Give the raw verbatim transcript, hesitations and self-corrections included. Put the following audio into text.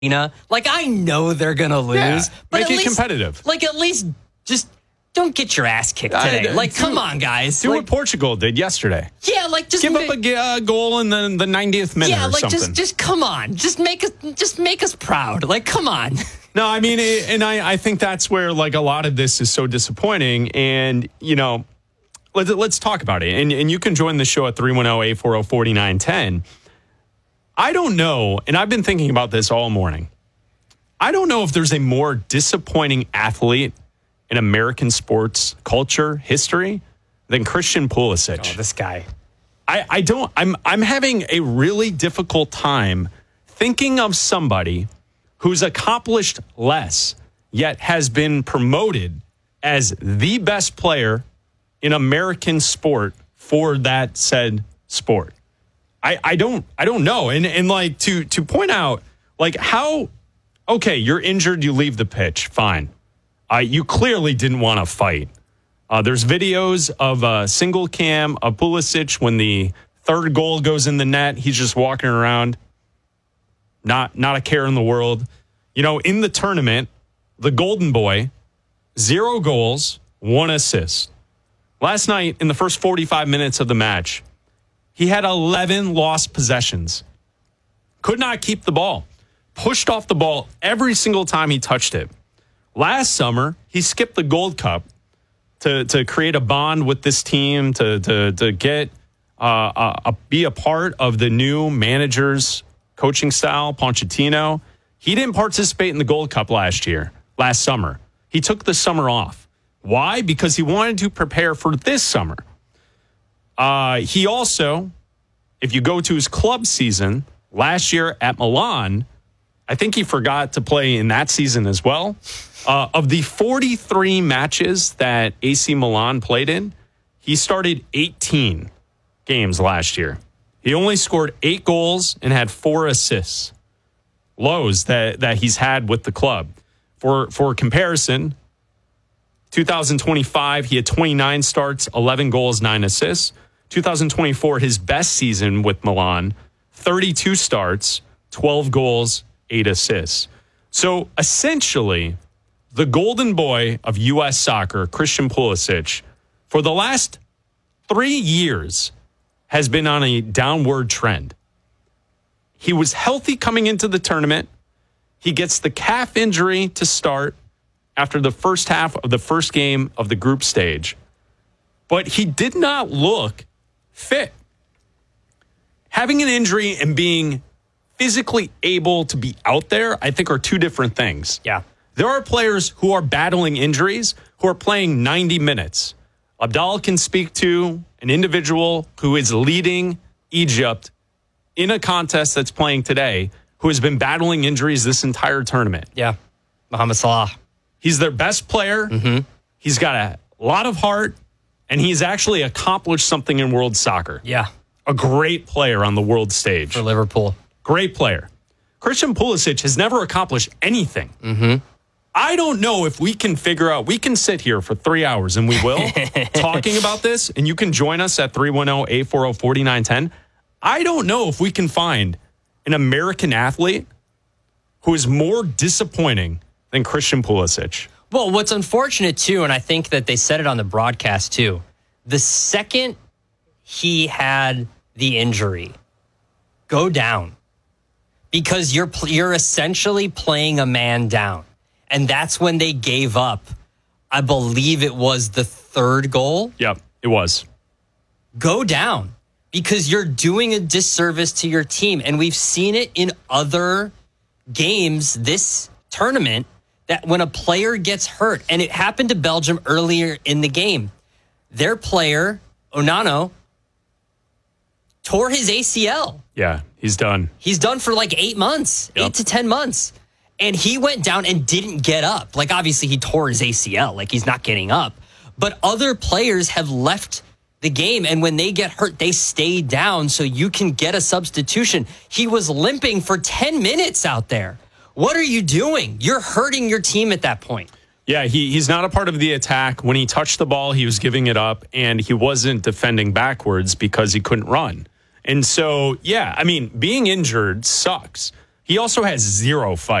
Like, I know they're going to lose. Yeah, but make at it least, competitive. Like, at least just don't get your ass kicked today. I, like, do, come on, guys. Do like, what Portugal did yesterday. Yeah, like, just give ma- up a uh, goal in the, the ninetieth minute yeah, or like, something. just just come on. Just make us just make us proud. Like, come on. No, I mean, it, and I, I think that's where, like, a lot of this is so disappointing. And, you know, let's, let's talk about it. And, and you can join the show at three one zero, eight four zero, four nine one zero. I don't know, and I've been thinking about this all morning. I don't know if there's a more disappointing athlete in American sports culture history than Christian Pulisic. Oh, this guy. I, I don't, I'm, I'm having a really difficult time thinking of somebody who's accomplished less, yet has been promoted as the best player in American sport for that said sport. I, I don't I don't know. And and like to to point out, like, how, okay, you're injured, you leave the pitch, fine. Uh, you clearly didn't want to fight. Uh, there's videos of a single cam of Pulisic when the third goal goes in the net. He's just walking around, not not a care in the world. You know, in the tournament, the Golden Boy, zero goals, one assist. Last night, in the first forty-five minutes of the match, he had eleven lost possessions. Could not keep the ball. Pushed off the ball every single time he touched it. Last summer, he skipped the Gold Cup to, to create a bond with this team, to, to, to get uh, a, a, be a part of the new manager's coaching style, Pochettino. He didn't participate in the Gold Cup last year, last summer. He took the summer off. Why? Because he wanted to prepare for this summer. Uh, he also, if you go to his club season last year at Milan, I think he forgot to play in that season as well. Uh, of the forty-three matches that A C Milan played in, he started eighteen games last year. He only scored eight goals and had four assists. Lows that, that he's had with the club. For, for comparison, two thousand twenty-five, he had twenty-nine starts, eleven goals, nine assists. two thousand twenty-four, his best season with Milan, thirty-two starts, twelve goals, eight assists. So essentially, the golden boy of U S soccer, Christian Pulisic, for the last three years has been on a downward trend. He was healthy coming into the tournament. He gets the calf injury to start after the first half of the first game of the group stage. But he did not look fit. Having an injury and being physically able to be out there, I think, are two different things. Yeah. There are players who are battling injuries who are playing ninety minutes. Abdallah can speak to an individual who is leading Egypt in a contest that's playing today, who has been battling injuries this entire tournament. Yeah. Mohamed Salah. He's their best player. Mm-hmm. He's got a lot of heart, and he's actually accomplished something in world soccer. Yeah. A great player on the world stage. For Liverpool. Great player. Christian Pulisic has never accomplished anything. Mm-hmm. I don't know if we can figure out, we can sit here for three hours, and we will, talking about this, and you can join us at three one zero, eight four zero, four nine one zero. I don't know if we can find an American athlete who is more disappointing than Christian Pulisic. Well, what's unfortunate, too, and I think that they said it on the broadcast, too, the second he had the injury, go down. Because you're you're essentially playing a man down. And that's when they gave up. I believe it was the third goal. Yep, it was. Go down. Because you're doing a disservice to your team. And we've seen it in other games this tournament, that when a player gets hurt, and it happened to Belgium earlier in the game, their player, Onana, tore his A C L. Yeah, he's done. He's done for like eight months, Yep. eight to ten months. And he went down and didn't get up. Like, obviously, he tore his A C L. Like, he's not getting up. But other players have left the game, and when they get hurt, they stay down so you can get a substitution. He was limping for ten minutes out there. What are you doing? You're hurting your team at that point. Yeah, he, he's not a part of the attack. When he touched the ball, he was giving it up, and he wasn't defending backwards because he couldn't run. And so, yeah, I mean, being injured sucks. He also has zero fight.